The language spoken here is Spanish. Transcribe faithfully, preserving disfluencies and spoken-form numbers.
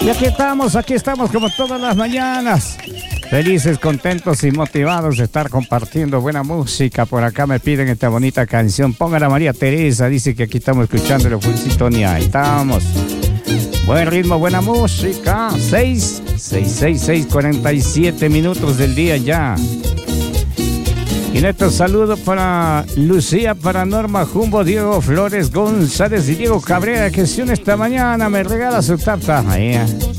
Y aquí estamos, aquí estamos como todas las mañanas. Felices, contentos y motivados de estar compartiendo buena música. Por acá me piden esta bonita canción. Pongan a María Teresa, dice que aquí estamos escuchando el full sintonía. Ahí estamos. Buen ritmo, buena música. seis, seis, seis, seis, cuarenta y siete minutos del día ya. Y nuestro saludo para Lucía, para Norma Jumbo, Diego Flores González y Diego Cabrera, que si esta mañana me regala su tarta. Ahí,